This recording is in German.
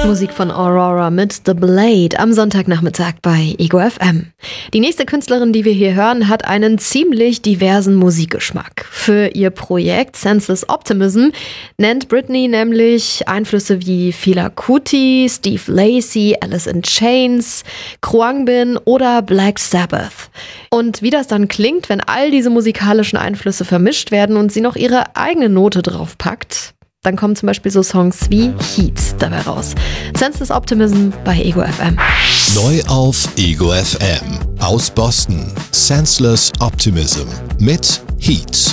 Musik von Aurora mit The Blade am Sonntagnachmittag bei Ego FM. Die nächste Künstlerin, die wir hier hören, hat einen ziemlich diversen Musikgeschmack. Für ihr Projekt Senseless Optimism nennt Britney nämlich Einflüsse wie Fela Kuti, Steve Lacy, Alice in Chains, Khruangbin oder Black Sabbath. Und wie das dann klingt, wenn all diese musikalischen Einflüsse vermischt werden und sie noch ihre eigene Note draufpackt, dann kommen zum Beispiel so Songs wie Heat dabei raus. Senseless Optimism bei Ego FM. Neu auf Ego FM. Aus Boston. Senseless Optimism mit Heat.